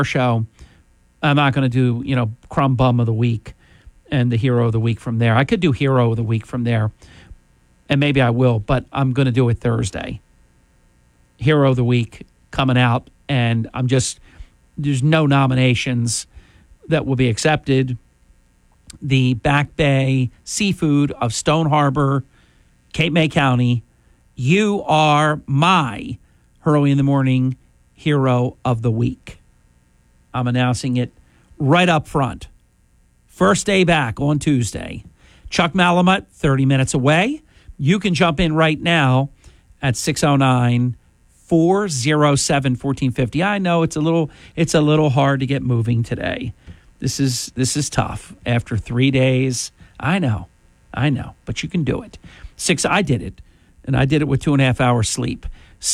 show, I'm not going to do, Crumb Bum of the Week and the Hero of the Week from there. I could do Hero of the Week from there, and maybe I will, but I'm going to do it Thursday. Hero of the Week coming out, and there's no nominations that will be accepted. The Back Bay Seafood of Stone Harbor, Cape May County, you are my Hurley in the Morning Hero of the Week. I'm announcing it right up front. First day back on Tuesday. Chuck Malamut, 30 minutes away. You can jump in right now at 609-407-1450. I know it's a little hard to get moving today. This is tough after 3 days. I know, but you can do it. I did it, and I did it with 2.5 hours sleep.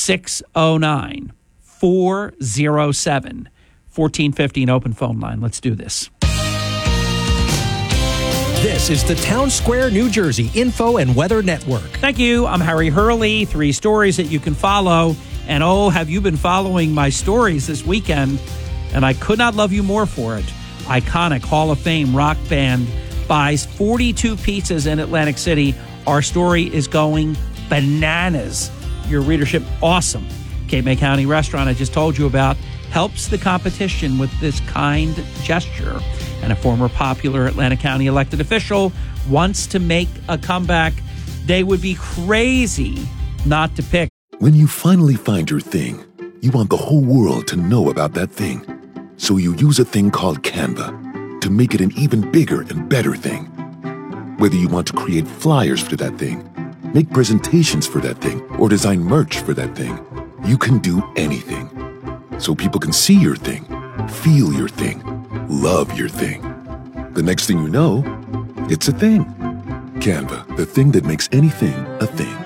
609-407-1450, an open phone line. Let's do this. This is the Town Square, New Jersey Info and Weather Network. Thank you. I'm Harry Hurley. 3 stories that you can follow. And have you been following my stories this weekend? And I could not love you more for it. Iconic Hall of Fame rock band buys 42 pizzas in Atlantic City. Our story is going bananas. Your readership, awesome. Cape May County restaurant I just told you about helps the competition with this kind gesture. And a former popular Atlantic County elected official wants to make a comeback. They would be crazy not to pick. When you finally find your thing, you want the whole world to know about that thing. So you use a thing called Canva to make it an even bigger and better thing. Whether you want to create flyers for that thing, make presentations for that thing, or design merch for that thing, you can do anything. So people can see your thing, feel your thing, love your thing. The next thing you know, it's a thing. Canva, the thing that makes anything a thing.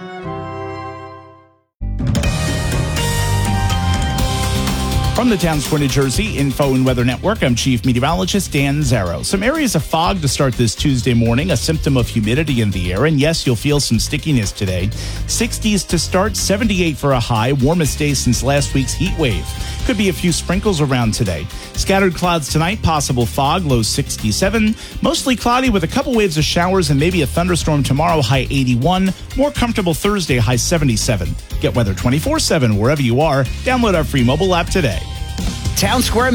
From the Town Square, New Jersey Info and Weather Network, I'm Chief Meteorologist Dan Zarrow. Some areas of fog to start this Tuesday morning, a symptom of humidity in the air. And yes, you'll feel some stickiness today. 60s to start, 78 for a high, warmest day since last week's heat wave. Could be a few sprinkles around today. Scattered clouds tonight, possible fog, low 67. Mostly cloudy with a couple waves of showers and maybe a thunderstorm tomorrow, high 81. More comfortable Thursday, high 77. Get weather 24/7 wherever you are. Download our free mobile app today. Town Square